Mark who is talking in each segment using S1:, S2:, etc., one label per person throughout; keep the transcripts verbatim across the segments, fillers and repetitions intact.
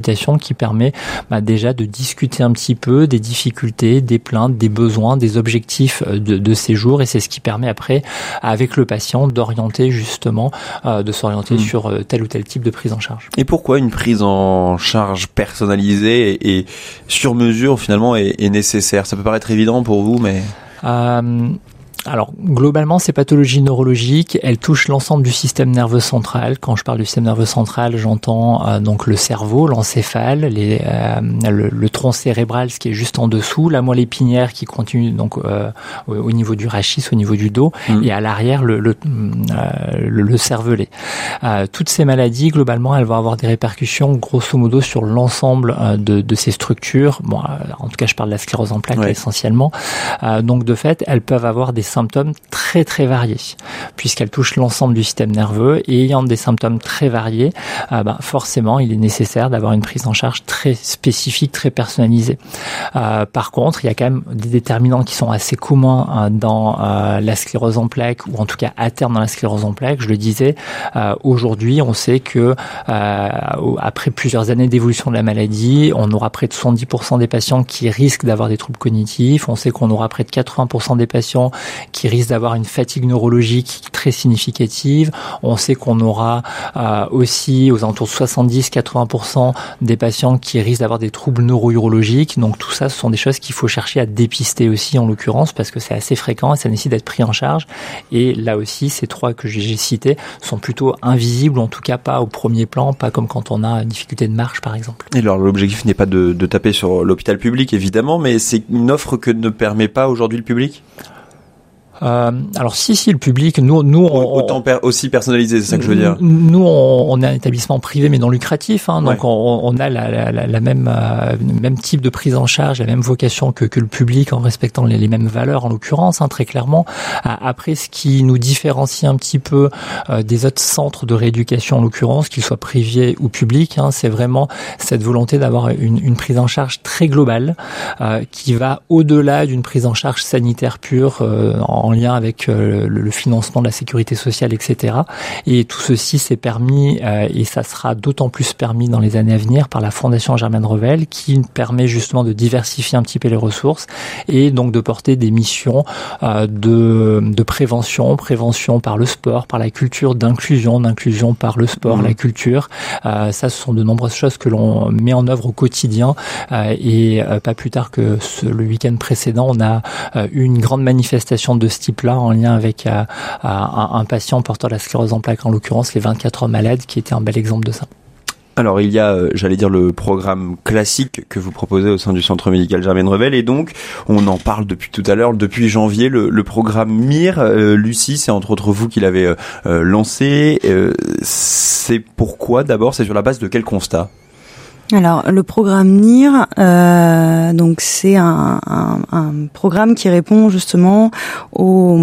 S1: qui permet bah, déjà de discuter un petit peu des difficultés, des plaintes, des besoins, des objectifs de, de séjour, et c'est ce qui permet après, avec le patient, d'orienter justement, euh, de s'orienter mmh. sur tel ou tel type de prise en charge.
S2: Et pourquoi une prise en charge personnalisée et, et sur mesure finalement est, est nécessaire? Ça peut paraître évident pour vous, mais...
S1: Euh, Alors, globalement, ces pathologies neurologiques, elles touchent l'ensemble du système nerveux central. Quand je parle du système nerveux central, j'entends euh, donc le cerveau, l'encéphale, les, euh, le, le tronc cérébral, ce qui est juste en dessous, la moelle épinière qui continue donc euh, au, au niveau du rachis, au niveau du dos, mmh. et à l'arrière le, le, euh, le, le cervelet. Euh, toutes ces maladies, globalement, elles vont avoir des répercussions, grosso modo, sur l'ensemble euh, de, de ces structures. Bon, euh, en tout cas, je parle de la sclérose en plaques ouais. essentiellement. Euh, donc, de fait, elles peuvent avoir des symptômes très très variés, puisqu'elles touchent l'ensemble du système nerveux, et ayant des symptômes très variés, euh, ben forcément il est nécessaire d'avoir une prise en charge très spécifique, très personnalisée. Euh, par contre, il y a quand même des déterminants qui sont assez communs euh, dans euh, la sclérose en plaques, ou en tout cas à terme dans la sclérose en plaques. Je le disais, euh, aujourd'hui on sait que euh, après plusieurs années d'évolution de la maladie, on aura près de soixante-dix pour cent des patients qui risquent d'avoir des troubles cognitifs. On sait qu'on aura près de quatre-vingts pour cent des patients qui risquent d'avoir une fatigue neurologique très significative. On sait qu'on aura euh, aussi aux alentours de soixante-dix à quatre-vingts pour cent des patients qui risquent d'avoir des troubles neuro-urologiques. Donc tout ça, ce sont des choses qu'il faut chercher à dépister aussi en l'occurrence, parce que c'est assez fréquent et ça nécessite d'être pris en charge. Et là aussi, ces trois que j'ai cités sont plutôt invisibles, ou en tout cas pas au premier plan, pas comme quand on a une difficulté de marche par exemple.
S2: Et alors l'objectif n'est pas de, de taper sur l'hôpital public évidemment, mais c'est une offre que ne permet pas aujourd'hui le public ?
S1: Euh, alors si si le public, nous nous on,
S2: autant per, aussi personnalisé, c'est ça que je veux dire.
S1: Nous on, on est un établissement privé mais non lucratif, hein, donc ouais. on, on a la, la, la, la même euh, même type de prise en charge, la même vocation que que le public, en respectant les, les mêmes valeurs en l'occurrence, hein, très clairement. Après, ce qui nous différencie un petit peu euh, des autres centres de rééducation en l'occurrence, qu'ils soient privés ou publics, hein, c'est vraiment cette volonté d'avoir une, une prise en charge très globale euh, qui va au-delà d'une prise en charge sanitaire pure euh, en en lien avec euh, le, le financement de la sécurité sociale, et cetera. Et tout ceci s'est permis, euh, et ça sera d'autant plus permis dans les années à venir, par la Fondation Germaine Revel, qui permet justement de diversifier un petit peu les ressources et donc de porter des missions euh, de, de prévention, prévention par le sport, par la culture, d'inclusion, d'inclusion par le sport, mmh. la culture. Euh, ça, ce sont de nombreuses choses que l'on met en œuvre au quotidien. Euh, et euh, pas plus tard que ce, le week-end précédent, on a euh, eu une grande manifestation de type-là en lien avec euh, un, un patient porteur de la sclérose en plaques, en l'occurrence les vingt-quatre heures malades, qui était un bel exemple de ça.
S2: Alors il y a, euh, j'allais dire, le programme classique que vous proposez au sein du Centre médical Germaine Revel, et donc on en parle depuis tout à l'heure, depuis janvier, le, le programme M I R. Euh, Lucie, c'est entre autres vous qui l'avez euh, lancé. Euh, c'est pourquoi d'abord, c'est sur la base de quel constat ?
S3: Alors le programme N I R, euh, donc c'est un, un, un programme qui répond justement aux,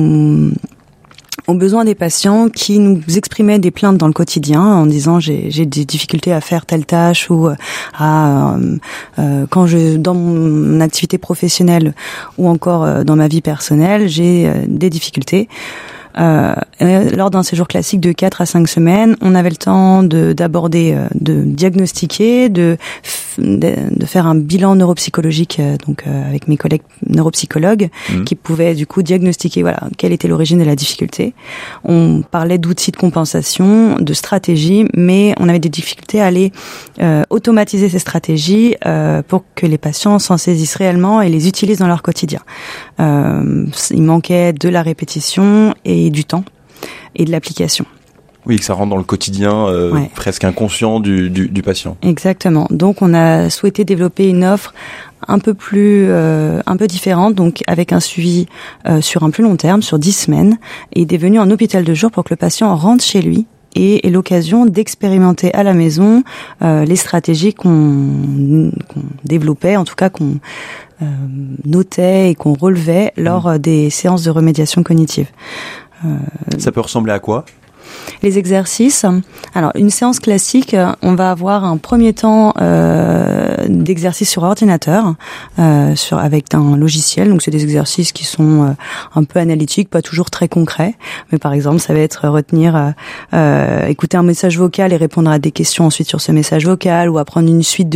S3: aux besoins des patients qui nous exprimaient des plaintes dans le quotidien en disant j'ai, j'ai des difficultés à faire telle tâche, ou à euh, euh, quand je dans mon activité professionnelle ou encore euh, dans ma vie personnelle j'ai euh, des difficultés. Euh, lors d'un séjour classique de quatre à cinq semaines, on avait le temps de d'aborder, euh, de diagnostiquer, de, de de faire un bilan neuropsychologique, euh, donc euh, avec mes collègues neuropsychologues, mmh. qui pouvaient du coup diagnostiquer voilà quelle était l'origine de la difficulté. On parlait d'outils de compensation, de stratégies, mais on avait des difficultés à aller euh, automatiser ces stratégies euh, pour que les patients s'en saisissent réellement et les utilisent dans leur quotidien. Euh, il manquait de la répétition et du temps et de l'application.
S2: Oui, que ça rentre dans le quotidien euh, ouais. presque inconscient du, du, du patient.
S3: Exactement. Donc on a souhaité développer une offre un peu plus, euh, un peu différente, donc avec un suivi euh, sur un plus long terme, sur dix semaines, et des venues en hôpital de jour pour que le patient rentre chez lui et ait l'occasion d'expérimenter à la maison euh, les stratégies qu'on, qu'on développait, en tout cas qu'on euh, notait et qu'on relevait lors mmh. des séances de remédiation cognitive.
S2: Euh, Ça peut ressembler à quoi ?
S3: les exercices. Alors, une séance classique, on va avoir un premier temps euh, d'exercice sur ordinateur, euh, sur avec un logiciel. Donc, c'est des exercices qui sont euh, un peu analytiques, pas toujours très concrets. Mais par exemple, ça va être retenir, euh, écouter un message vocal et répondre à des questions ensuite sur ce message vocal, ou apprendre une suite de